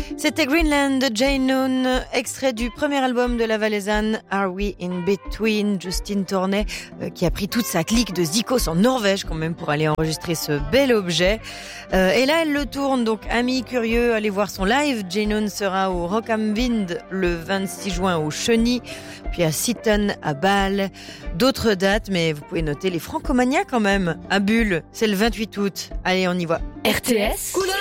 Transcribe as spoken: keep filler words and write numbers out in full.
C'était Greenland de Jane Noon, extrait du premier album de la Valaisanne, Are We In Between, Justine Tornet, euh, qui a pris toute sa clique de Zikos en Norvège quand même pour aller enregistrer ce bel objet. Euh, et là, elle le tourne, donc amis curieux, allez voir son live. Jane Noon sera au Rock am Wind le vingt-six juin au Cheny, puis à Sitten, à Bâle. D'autres dates, mais vous pouvez noter les Francomania quand même. À Bulle, c'est le vingt-huit août. Allez, on y va. R T S. Couleur